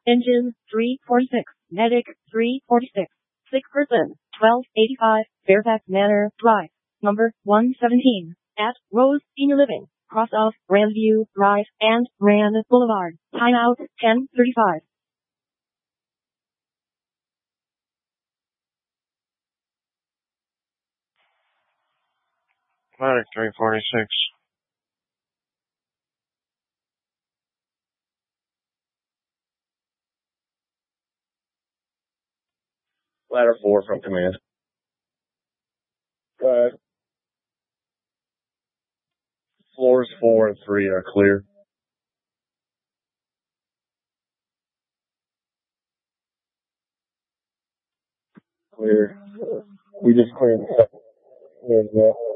Engine 346, Medic 346, sick person 1285, Fairfax Manor Drive, number 117, at Rose Senior Living, cross off Grandview Drive and Rand Boulevard. Timeout 10:35. Medic 346. Ladder 4 from command. Go ahead. Floors 4 and 3 are clear. Clear. We just cleared the second. There's that.